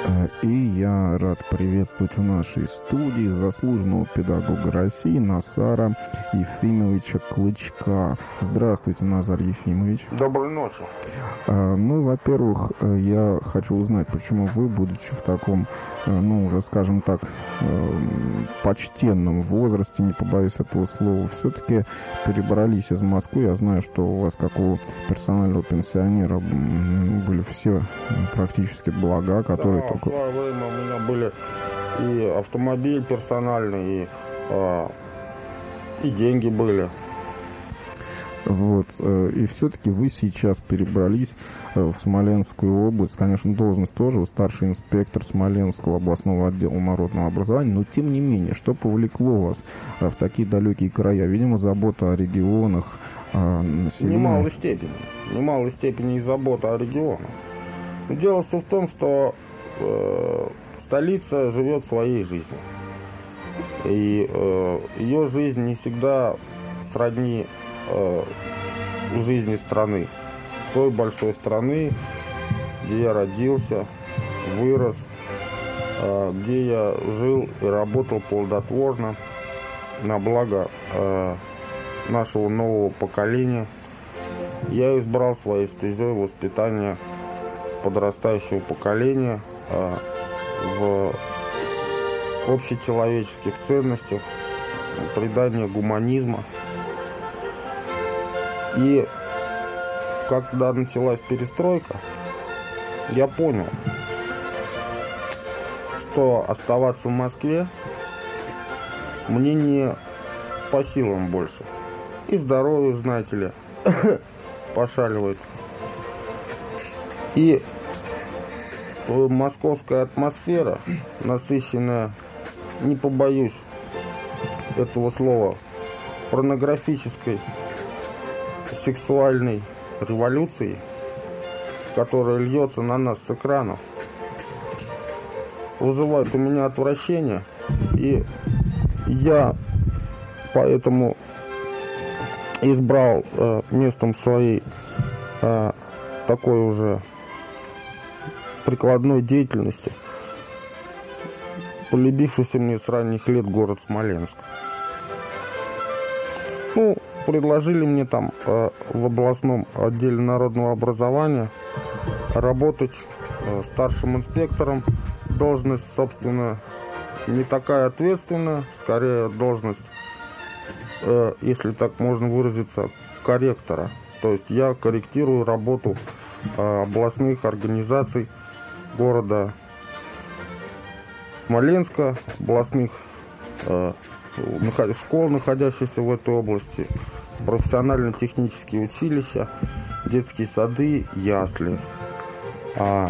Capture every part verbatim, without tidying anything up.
И я рад приветствовать в нашей студии заслуженного педагога России Назара Ефимовича Клычка. Здравствуйте, Назар Ефимович. Доброй ночи. Ну, во-первых, я хочу узнать, почему вы, будучи в таком, ну, уже, скажем так, почтенном возрасте, не побоюсь этого слова, все-таки перебрались из Москвы. Я знаю, что у вас, как у персонального пенсионера, были все практически блага, которые... Да, в свое время у меня были и автомобиль персональный, и, а, и деньги были. Вот. И все-таки вы сейчас перебрались в Смоленскую область. Конечно, должность тоже старший инспектор Смоленского областного отдела народного образования, но тем не менее, что повлекло вас в такие далекие края? Видимо, забота о регионах, о населении. В немалой степени. В немалой степени и забота о регионах. Дело все в том, что э, столица живет своей жизнью. И э, ее жизнь не всегда сродни э, жизни страны. Той большой страны, где я родился, вырос, э, где я жил и работал плодотворно на благо э, нашего нового поколения. Я избрал своей стезей воспитания подрастающего поколения э, в общечеловеческих ценностях, придание гуманизма. И когда началась перестройка, я понял, что оставаться в Москве мне не по силам больше. И здоровье, знаете ли, пошаливает. И московская атмосфера, насыщенная, не побоюсь этого слова, порнографической сексуальной революцией, которая льется на нас с экранов, вызывает у меня отвращение. И я поэтому избрал э, местом своей э, такой уже прикладной деятельности полюбившийся мне с ранних лет город Смоленск. Ну, предложили мне там э, в областном отделе народного образования работать э, старшим инспектором. Должность, собственно, не такая ответственная, скорее должность, э, если так можно выразиться, корректора. То есть я корректирую работу э, областных организаций города Смоленска, областных э, школ, находящихся в этой области, профессионально-технические училища, детские сады, ясли. А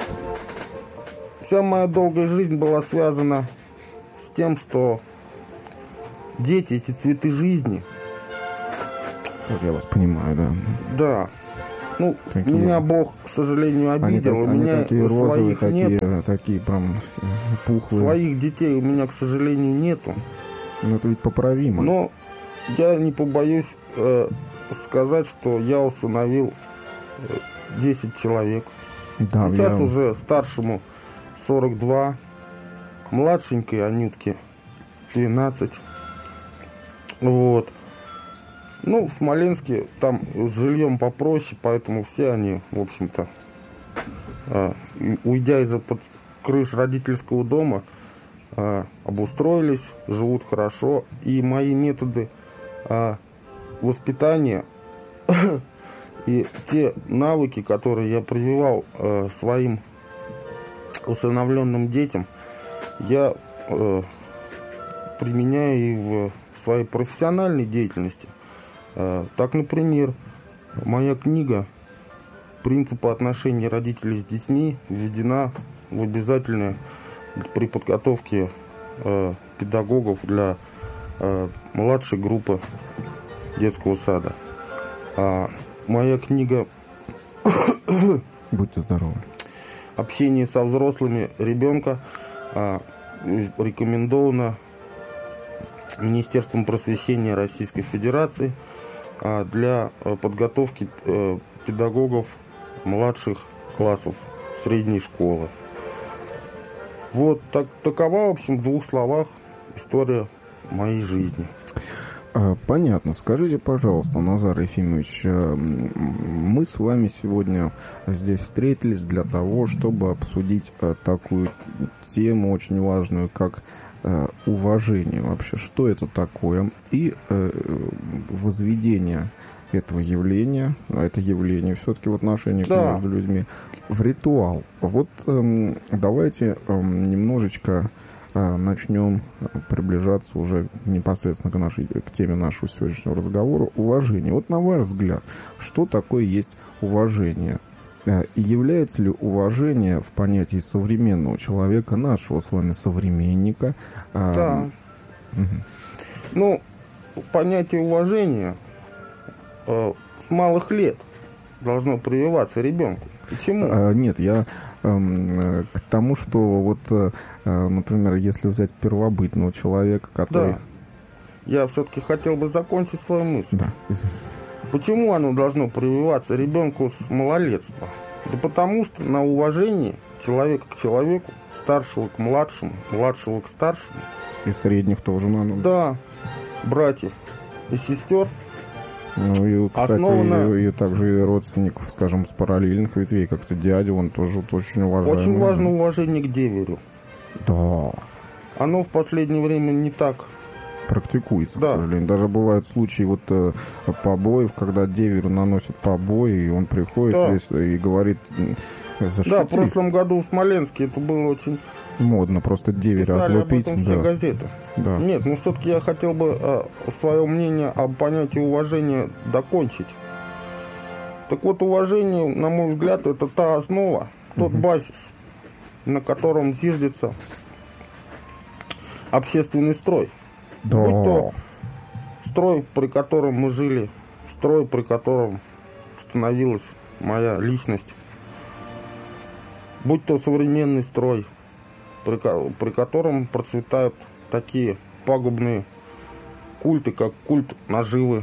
вся моя долгая жизнь была связана с тем, что дети, эти цветы жизни. Как я вас понимаю, да. Да. Ну, такие... меня Бог, к сожалению, обидел. Они, у они меня такие розовые, своих такие, нет. такие прям пухлые. Своих детей у меня, к сожалению, нету. Но это ведь поправимо. Но я не побоюсь э, сказать, что я усыновил десять человек. Да, Сейчас я... уже старшему сорок два, младшенькой Анютке двенадцать. Вот. Ну, в Смоленске там с жильем попроще, поэтому все они, в общем-то, э, уйдя из-под крыш родительского дома, э, обустроились, живут хорошо. И мои методы э, воспитания и те навыки, которые я прививал э, своим усыновленным детям, я э, применяю и в своей профессиональной деятельности. Так, например, моя книга «Принципы отношений родителей с детьми» введена в обязательное при подготовке э, педагогов для э, младшей группы детского сада. А моя книга «Будьте здоровы. Общение со взрослыми ребенка» э, рекомендована Министерством просвещения Российской Федерации для подготовки педагогов младших классов средней школы. Вот так, такова, в общем, в двух словах история моей жизни. Понятно. Скажите, пожалуйста, Назар Ефимович, мы с вами сегодня здесь встретились для того, чтобы обсудить такую тему очень важную, как уважение вообще. Что это такое? И возведение этого явления, а это явление все-таки в отношениях да. между людьми, в ритуал. Вот давайте немножечко начнем приближаться уже непосредственно к, нашей, к теме нашего сегодняшнего разговора. Уважение. Вот на ваш взгляд, что такое есть уважение? И является ли уважение в понятии современного человека, нашего с вами современника? Да. Угу. Ну, понятие уважения э, с малых лет должно прививаться ребенку. Почему? А, нет, я э, к тому, что вот, э, например, если взять первобытного человека, который... Да. Я все-таки хотел бы закончить свою мысль. Да, извините. Почему оно должно прививаться ребенку с малолетства? Да потому что на уважение человека к человеку, старшего к младшему, младшего к старшему. И средних тоже надо. Да, братьев и сестер. Ну и, кстати, основано... и, и также и родственников, скажем, с параллельных ветвей, как-то дядя, он тоже вот очень уважаемый. Очень важно уважение к деверю. Да. Оно в последнее время не так практикуется, да. к сожалению. Даже бывают случаи вот э, побоев, когда деверю наносят побои, и он приходит да. весь и говорит: защити. Да, в прошлом году в Смоленске это было очень модно, просто деверя отлупить. Об этом да. все газеты. Да. Нет, ну все-таки я хотел бы э, свое мнение о понятии уважения докончить. Так вот, уважение, на мой взгляд, это та основа, тот угу. базис, на котором зиждется общественный строй. Да. Будь то строй, при котором мы жили, строй, при котором становилась моя личность, будь то современный строй, при, при котором процветают такие пагубные культы, как культ наживы,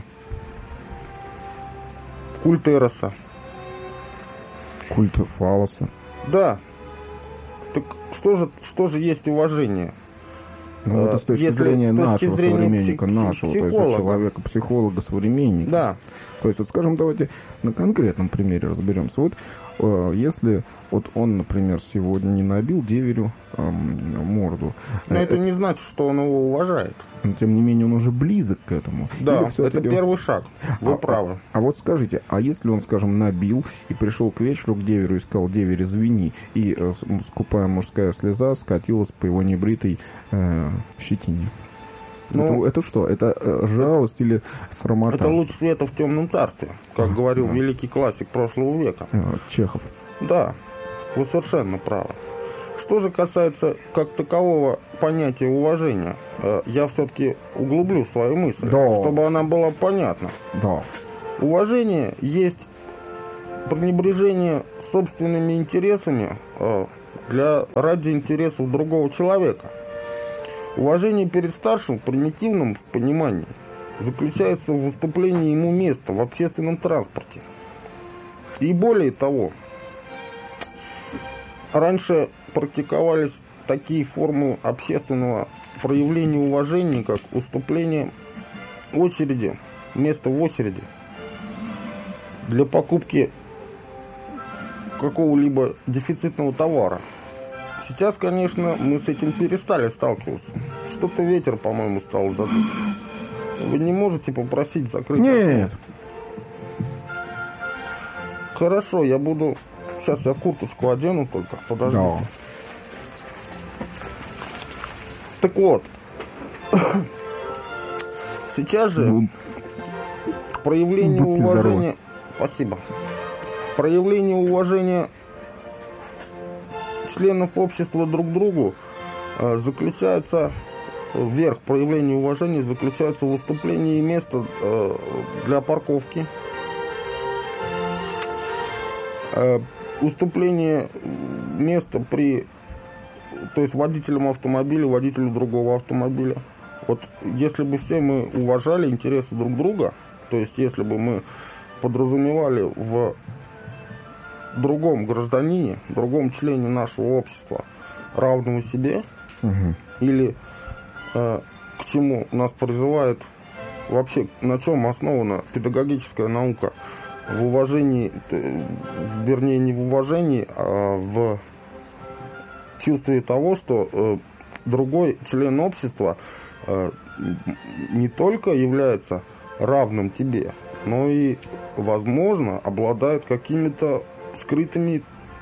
культ Эроса, культ фалоса. Да. Так что же, что же есть уважение? Ну, это с точки Если, зрения с точки нашего зрения современника, псих, нашего, психолога. то есть человека, психолога, современника. Да. То есть, вот, скажем, давайте на конкретном примере разберемся. Вот э, если вот он, например, сегодня не набил деверю э, морду. Но э, это не значит, что он его уважает. Но, тем не менее, он уже близок к этому. Да, это первый шаг. Вы а, правы. А, а вот скажите, а если он, скажем, набил и пришел к вечеру к деверю и сказал: деверь, извини, и э, скупая мужская слеза скатилась по его небритой э, щетине? Ну, это, это что? Это э, жалость или срамота? Это луч света в темном царстве, как а, говорил да. великий классик прошлого века. А, Чехов. Да, вы совершенно правы. Что же касается как такового понятия уважения, э, я все-таки углублю свою мысль, да. чтобы она была понятна. Да. Уважение есть пренебрежение собственными интересами э, для, ради интересов другого человека. Уважение перед старшим в примитивном понимании заключается в выступлении ему места в общественном транспорте. И более того, раньше практиковались такие формы общественного проявления уважения, как уступление очереди, место в очереди для покупки какого-либо дефицитного товара. Сейчас, конечно, мы с этим перестали сталкиваться. Что-то ветер, по-моему, стал задуть. Вы не можете попросить закрыть? Нет. окно? Хорошо, я буду... Сейчас я курточку одену только. Подождите. Да. Так вот. Сейчас же ну, проявление уважения... Здоровы. Спасибо. Проявление уважения членов общества друг к другу э, заключается, верх проявления уважения заключается в выступлении места э, для парковки, э, уступление места при, то есть водителям автомобиля, водителю другого автомобиля. Вот если бы все мы уважали интересы друг друга, то есть если бы мы подразумевали в другом гражданине, другом члене нашего общества равного себе, угу. или э, к чему нас призывает вообще, на чем основана педагогическая наука? В уважении, вернее, не в уважении, а в чувстве того, что э, другой член общества э, не только является равным тебе, но и, возможно, обладает какими-то скрытыми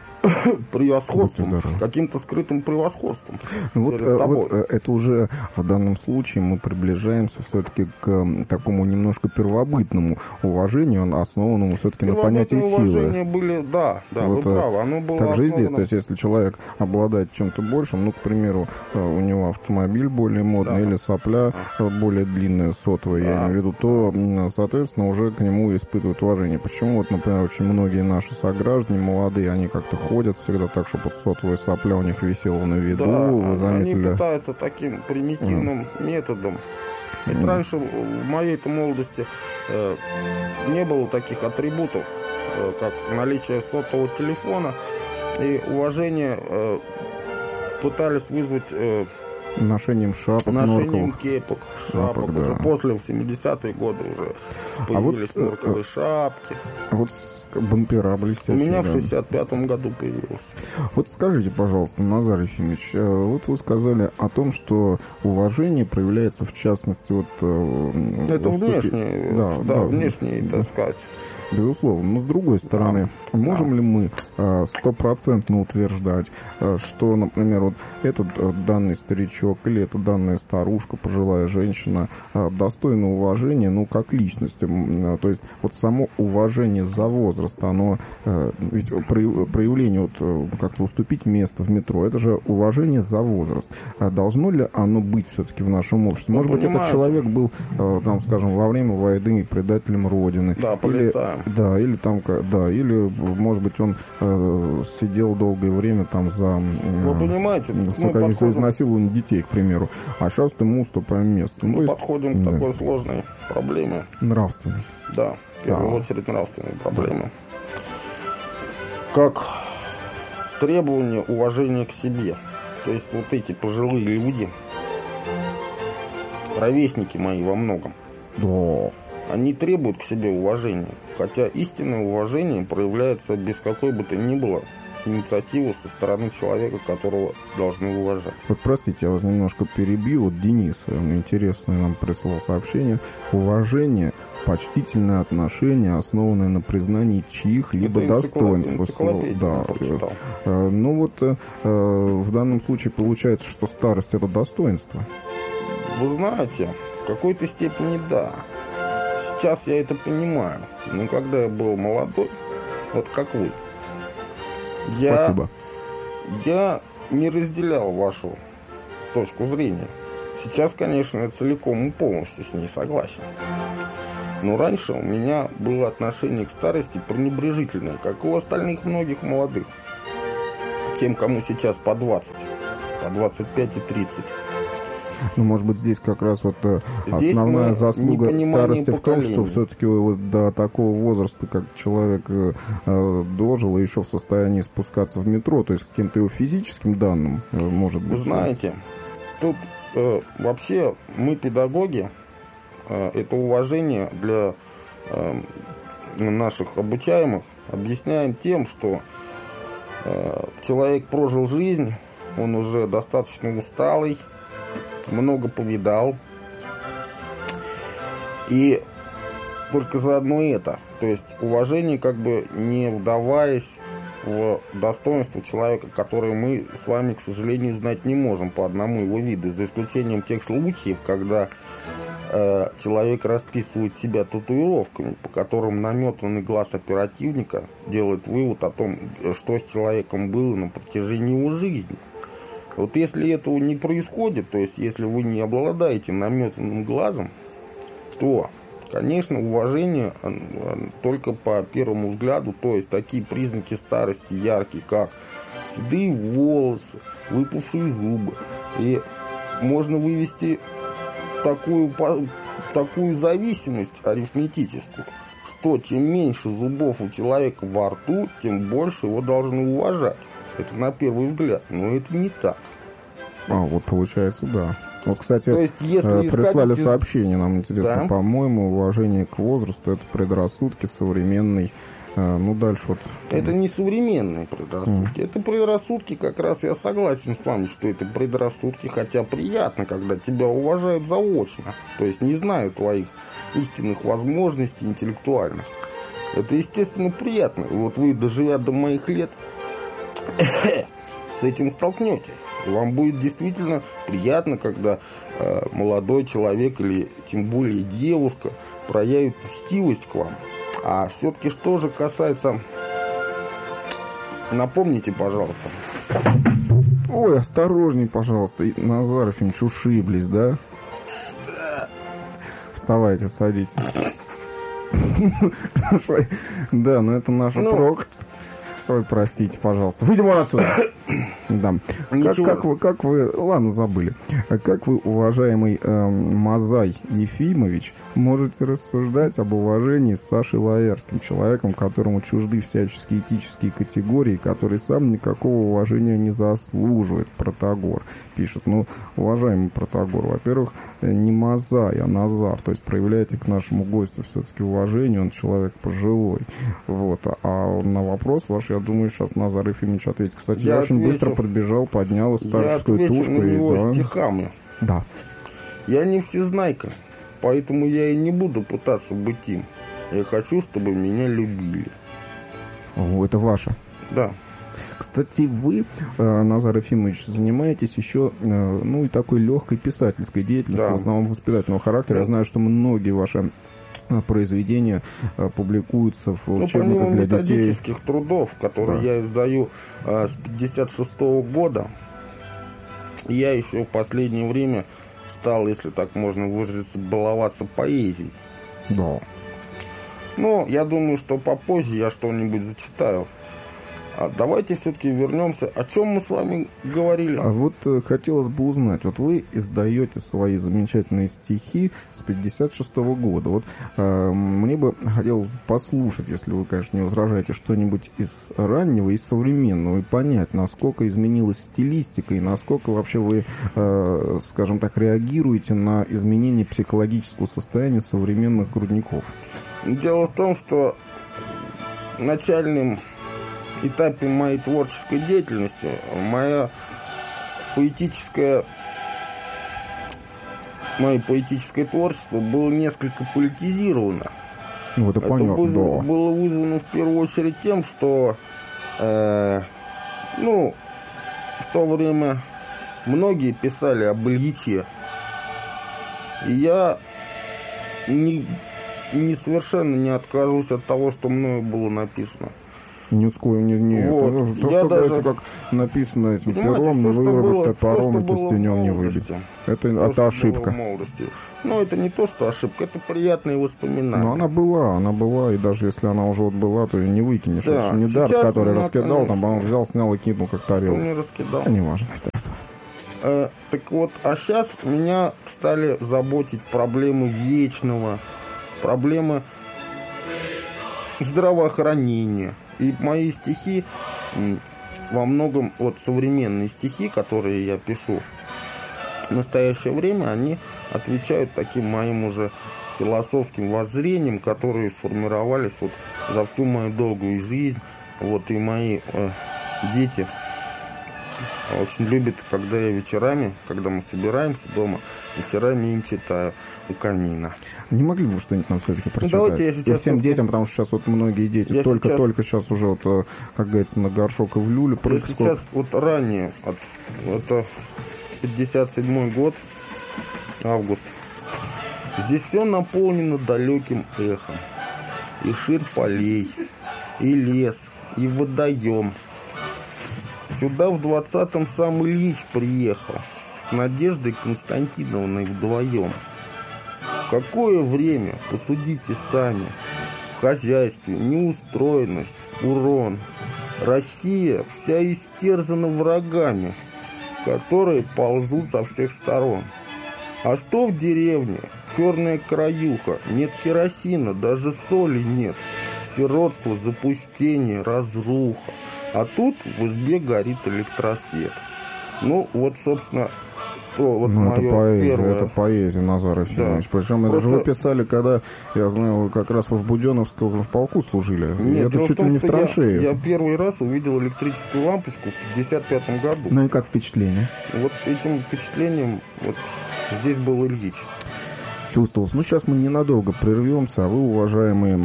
превосходством, каким-то скрытым превосходством. Вот, вот это уже в данном случае мы приближаемся все-таки к такому немножко первобытному уважению, основанному все-таки на понятии силы. Уважения были, да, да, вот, вы правы. Оно было так же и здесь, основано... то есть если человек обладает чем-то большим, ну, к примеру, у него автомобиль более модный, да, или сопля а. более длинная, сотовая, да, я имею в виду, то, соответственно, уже к нему испытывают уважение. Почему, вот, например, очень многие наши сограждане молодые, они как-то ходят всегда так, чтобы вот сотовая сопля у них висела на виду, да, вы заметили? Они пытаются таким примитивным mm. методом. Ведь mm. раньше, в моей-то молодости, э, не было таких атрибутов, э, как наличие сотового телефона, и уважение э, пытались вызвать... Э, Ношением шапок, Ношением норковых. кепок, шапок. шапок да. Уже после, в семидесятые годы уже появились а вот, норковые шапки. А вот бампера блестящие. У меня да. в шестьдесят пятом году появился. Вот скажите, пожалуйста, Назар Ефимович, вот вы сказали о том, что уважение проявляется в частности вот... Это уступи... внешнее, да, да, да, внешнее, да, так сказать. Безусловно. Но с другой стороны, да, можем да. ли мы стопроцентно утверждать, что, например, вот этот данный старичок или эта данная старушка, пожилая женщина, достойна уважения, ну, как личности? То есть вот само уважение за возраст, оно, ведь проявление, вот как-то уступить место в метро, это же уважение за возраст. Должно ли оно быть все-таки в нашем обществе? Может быть, этот человек был, там, скажем, во время войны предателем Родины. Да, полицаем. Да, или там, да, или, может быть, он э, сидел долгое время там за, Вы понимаете, э, за, подходим... за изнасилование детей, к примеру. А сейчас ему уступаем место. Мы ну, подходим есть... к такой да. сложной проблеме. Нравственной. Да, в первую да. очередь нравственной проблемы. Как требование уважения к себе. То есть вот эти пожилые люди, ровесники мои во многом, да. они требуют к себе уважения. Хотя истинное уважение проявляется без какой бы то ни было инициативы со стороны человека, которого должны уважать. Вот простите, я вас немножко перебью. Вот Денис интересное нам прислал сообщение. Уважение, почтительное отношение, основанное на признании чьих-либо достоинств. Да. Ну вот э, в данном случае получается, что старость — это достоинство. Вы знаете, в какой-то степени да. Сейчас я это понимаю. Но когда я был молодой, вот как вы, я, Спасибо. я не разделял вашу точку зрения. Сейчас, конечно, я целиком и полностью с ней согласен. Но раньше у меня было отношение к старости пренебрежительное, как и у остальных многих молодых. Тем, кому сейчас по двадцать, по двадцать пять и тридцать. Ну, может быть, здесь как раз вот здесь основная заслуга старости в том, что все-таки вот до такого возраста, как человек э, дожил, и еще в состоянии спускаться в метро, то есть каким-то его физическим данным, э, может быть. Вы знаете, тут э, вообще мы, педагоги, э, это уважение для э, наших обучаемых объясняем тем, что э, человек прожил жизнь, он уже достаточно усталый, много повидал. И только заодно это. То есть уважение, как бы не вдаваясь в достоинство человека, которое мы с вами, к сожалению, знать не можем по одному его виду. За исключением тех случаев, когда э, человек расписывает себя татуировками, по которым наметанный глаз оперативника делает вывод о том, что с человеком было на протяжении его жизни. Вот если этого не происходит, то есть если вы не обладаете наметанным глазом, то, конечно, уважение только по первому взгляду, то есть такие признаки старости яркие, как седые волосы, выпавшие зубы. И можно вывести такую, такую зависимость арифметическую, что чем меньше зубов у человека во рту, тем больше его должны уважать. Это на первый взгляд, но это не так. А, вот получается, да. Вот, кстати, То есть, если прислали из... сообщение, нам интересно, да? По-моему, уважение к возрасту — это предрассудки современной. Ну, дальше вот... Это не современные предрассудки. Mm. Это предрассудки, как раз я согласен с вами, что это предрассудки, хотя приятно, когда тебя уважают заочно. То есть не знают твоих истинных возможностей интеллектуальных. Это, естественно, приятно. И вот вы, доживя до моих лет, с этим столкнетесь. И вам будет действительно приятно, когда э, молодой человек или тем более девушка проявит учтивость к вам. А все-таки что же касается... Напомните, пожалуйста. Ой, осторожней, пожалуйста. Назар Ефимович, ушиблись, да? Да. Вставайте, садитесь. Да, ну это наша прок. Ой, простите, пожалуйста. Выйдем вон отсюда. Да. Как, как, вы, как вы... Ладно, забыли. Как вы, уважаемый э, Мазай Ефимович, можете рассуждать об уважении с Сашей Лаэрским, человеком, которому чужды всяческие этические категории, который сам никакого уважения не заслуживает? Протагор пишет. Ну, уважаемый Протагор, во-первых, не Мазай, а Назар. То есть проявляйте к нашему гостю все-таки уважение, он человек пожилой. Вот. А на вопрос ваш, я думаю, сейчас Назар Ефимович ответит. Кстати, я, я очень отвечу. быстро подбежал, поднял старческую тушку. Я отвечу на него и, да. стихами. Да. Я не всезнайка, поэтому я и не буду пытаться быть им. Я хочу, чтобы меня любили. О, это ваше? Да. Кстати, вы, Назар Ефимович, занимаетесь еще, ну, и такой легкой писательской деятельностью, да. В основном воспитательного характера. Да. Я знаю, что многие ваши произведения публикуются в ну, учебниках для детей. Методических трудов, которые да. я издаю а, с пятьдесят шестого года, я еще в последнее время стал, если так можно выразиться, баловаться поэзией. Да. Но я думаю, что попозже я что-нибудь зачитаю. А давайте все-таки вернемся. О чем мы с вами говорили? А вот э, хотелось бы узнать. Вот вы издаете свои замечательные стихи с пятьдесят шестого года. Вот э, мне бы хотелось послушать, если вы, конечно, не возражаете, что-нибудь из раннего, из современного, и понять, насколько изменилась стилистика и насколько вообще вы, э, скажем так, реагируете на изменение психологического состояния современных грудников. Дело в том, что начальным этапе моей творческой деятельности мое поэтическое мое поэтическое творчество было несколько политизировано. Ну, это это понятно, было, да. было вызвано в первую очередь тем, что э, ну, в то время многие писали об Ильиче. И я не, не совершенно не отказывался от того, что мною было написано. Нюцкую не, не вот. то, я что даже... говорится, как написано этим пером, не вырвать топором и кистенем не выбить. Это, все, это ошибка. Но это не то, что ошибка, это приятные воспоминания. Но она была, она была, и даже если она уже вот была, то ее не выкинешь. Да. Это не дар, который она, раскидал, конечно, там он взял, снял и кинул как тарелку. Что не раскидал? А не важно. Э, так вот, а сейчас меня стали заботить проблемы вечного, проблемы здравоохранения. И мои стихи, во многом, вот современные стихи, которые я пишу в настоящее время, они отвечают таким моим уже философским воззрениям, которые сформировались вот за всю мою долгую жизнь. Вот и мои э, дети очень любят, когда я вечерами, когда мы собираемся дома, вечерами им читаю у камина. Не могли бы что-нибудь нам все-таки прочитать? Давайте я сейчас... И всем вот... детям, потому что сейчас вот многие дети только-только сейчас... сейчас уже, вот, как говорится, на горшок и в люлю прыг. Я сейчас вот ранее, от, это пятьдесят седьмой год, август, здесь все наполнено далеким эхом. И ширь полей, и лес, и водоем. Сюда в двадцатом сам Ильич приехал с Надеждой Константиновной вдвоем. Какое время, посудите сами. В хозяйстве неустроенность, урон. Россия вся истерзана врагами, которые ползут со всех сторон. А что в деревне? Черная краюха, нет керосина, даже соли нет. Сиротство, запустение, разруха. А тут в избе горит электросвет. Ну, вот, собственно, то вот ну, мое это поэзия, первое... это поэзия, Назар Ефимович. Да. Причем Просто... это же вы писали, когда, я знаю, вы как раз вы в Буденновском в полку служили. Нет, это чуть ли не в траншеи. Я, я первый раз увидел электрическую лампочку в пятьдесят пятом году. Ну и как впечатление? Вот этим впечатлением вот здесь был Ильич. Чувствовалось. Ну, сейчас мы ненадолго прервемся, а вы, уважаемые,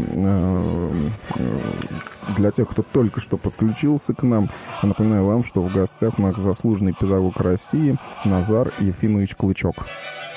для тех, кто только что подключился к нам, я напоминаю вам, что в гостях у нас заслуженный педагог России Назар Ефимович Клычок.